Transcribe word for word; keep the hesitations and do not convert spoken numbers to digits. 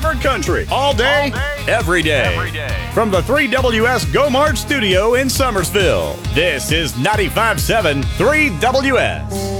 favorite country. All day, every day. From the three W S Go Mart studio in Summersville, this is ninety-five point seven three W S.